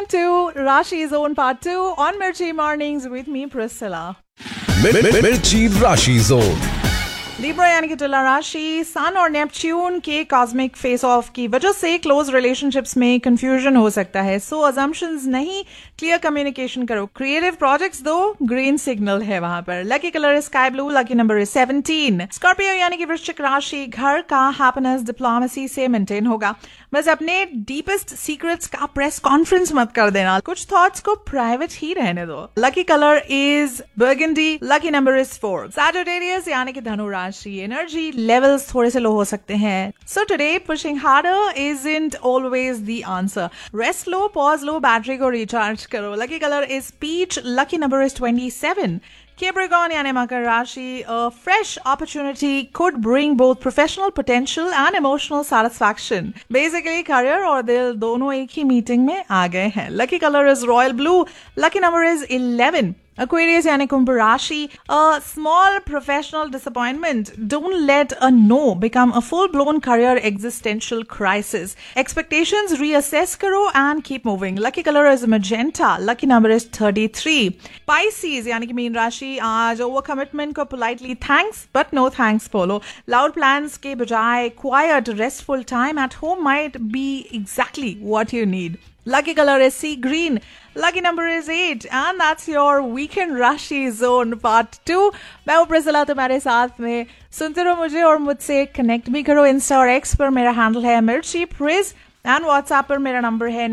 to Rashi Zone Part 2 on Mirchi Mornings with me, Priscilla. Mirchi Rashi Zone. Libra यानी कि तुला राशि सन और नेपच्यून के कॉस्मिक फेस ऑफ की वजह से क्लोज रिलेशनशिप्स में कंफ्यूजन हो सकता है, सो अजम्पशंस नहीं, क्लियर कम्युनिकेशन करो। क्रिएटिव प्रोजेक्ट्स दो, ग्रीन सिग्नल है वहां पर। Lucky colour is sky blue, lucky number is 17। Scorpio यानी कि वृश्चिक राशि, घर का हैप्पीनेस डिप्लोमेसी से मेंटेन होगा। बस अपने डीपेस्ट सीक्रेट्स का प्रेस कॉन्फ्रेंस मत कर देना, कुछ थॉट्स को प्राइवेट ही रहने दो। Lucky colour is burgundy, lucky number is 4। Sagittarius यानी कि धनु राशि, एनर्जी लेवल्स थोड़े से लो हो सकते हैं, so today pushing harder isn't always the answer. Rest low, pause low, battery को रिचार्ज करो। Lucky colour is peach, lucky number is 27। Capricorn यानी मकर राशि, a fresh opportunity could bring both professional potential and emotional satisfaction. Basically, career और दिल दोनों एक ही meeting में आ गए हैं। Lucky color is royal blue. Lucky number is 11. Aquarius यानी कुंभ राशि, a small professional disappointment. Don't let a no become a full-blown career existential crisis. Expectations reassess करो and keep moving. Lucky color is magenta. Lucky number is 33. Pisces यानी कि mean राशि, आज over commitment को politely thanks but no thanks बोलो। Loud plans के बजाय quite restful time at home might be exactly what you need. Lucky color is sea green. Lucky number is 8. And that's your weekend Rashi Zone Part 2. मैं हूँ Priscilla, तुम्हारे साथ में। सुनते रहो मुझे और मुझसे कनेक्ट भी करो। इंस्टा और एक्स पर मेरा हैंडल है मिर्ची प्रिज एंड व्हाट्सएप पर मेरा नंबर है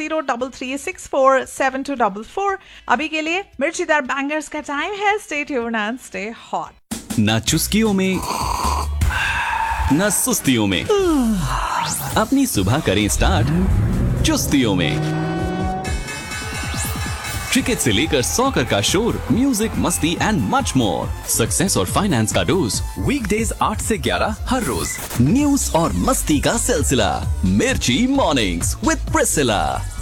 9033647244। अभी के लिए मिर्चीदार बैंगर्स का टाइम है। Stay tuned and stay hot. ना चुस्कियों में ना सुस्तियों में, अपनी सुबह करें स्टार्ट चुस्तियों में। क्रिकेट से लेकर सॉकर का शोर, म्यूजिक, मस्ती एंड मच मोर। सक्सेस और फाइनेंस का डोज, वीकडेज 8 से 11 हर रोज। न्यूज और मस्ती का सिलसिला, मिर्ची mornings with Priscilla.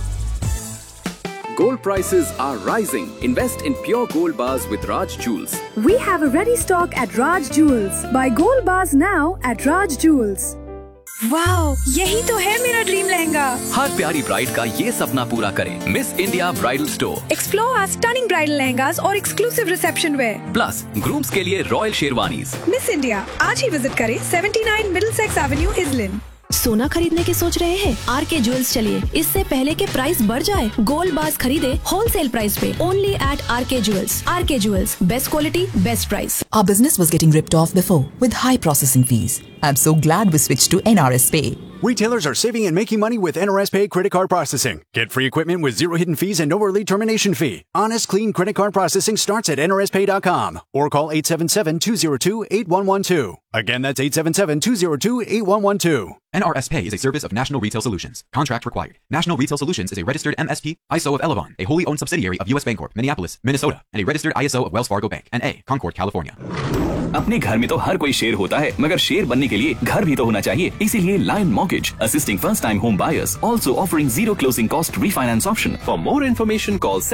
Gold prices are rising. Invest in pure gold bars with Raj Jewels. We have a ready stock at Raj Jewels. Buy gold bars now at Raj Jewels. Wow, यही तो है मेरा dream lehenga. हर प्यारी bride का ये सपना पूरा करें। Miss India bridal store. Explore our stunning bridal lehengas और exclusive reception where. Plus grooms के लिए रॉयल शेरवानीज। मिस इंडिया, आज ही विजिट करें 79 मिडिलसेक्स एवेन्यू, इजलिन। सोना खरीदने की सोच रहे हैं? आरके ज्वेल्स चलिए, इससे पहले के प्राइस बढ़ जाए। गोल्ड बार्स खरीदे होलसेल प्राइस पे, only eight R K jewels. R K jewels, best quality, best price. Our business was getting ripped off before with high processing fees. I'm so glad we switched to NRS Pay. Retailers are saving and making money with NRS Pay credit card processing. Get free equipment with zero hidden fees and no early termination fee. Honest, clean credit card processing starts at nrspay.com or call 877-202-8112. Again, that's 877-202-8112. NRS Pay is a service of National Retail Solutions. Contract required. National Retail Solutions is a registered MSP, ISO of Elavon, a wholly owned subsidiary of US Bancorp, Minneapolis, Minnesota, and a registered ISO of Wells Fargo Bank, N.A., Concord, California. अपने घर में तो हर कोई शेर होता है, मगर शेर बनने के लिए घर भी तो होना चाहिए। इसीलिए lion mortgage, assisting first-time home buyers, also offering zero closing cost refinance option. For more information, call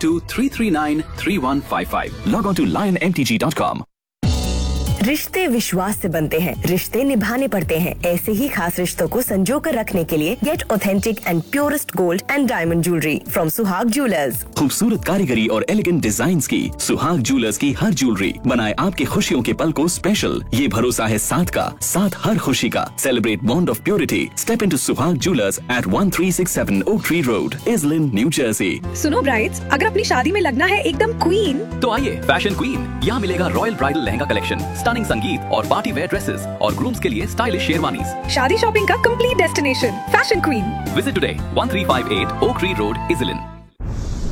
732-339-3155. Log on to lionmtg.com. रिश्ते विश्वास से बनते हैं, रिश्ते निभाने पड़ते हैं। ऐसे ही खास रिश्तों को संजो कर रखने के लिए gate authentic and purest gold and diamond jewellery from सुहाग ज्वेलर्स। खूबसूरत कारीगरी और एलिगेंट डिजाइन्स की सुहाग ज्वेलर्स की हर ज्वेलरी बनाए आपके खुशियों के पल को स्पेशल। ये भरोसा है साथ का, साथ हर खुशी का। Celebrate bond of purity. Step into सुहाग jewellers eight 1367 Oak Tree Road, Islin, New Jersey। सुनो ब्राइड्स, अगर अपनी शादी में लगना है एकदम क्वीन, तो आइए फैशन क्वीन। यहाँ मिलेगा royal bridal lehenga collection, stunning संगीत और पार्टी वेयर ड्रेसेस और ग्रूम्स के लिए स्टाइलिश शेरवानीज। शादी शॉपिंग का complete destination, fashion queen. Visit today 1358 Oak Tree Road, Islin।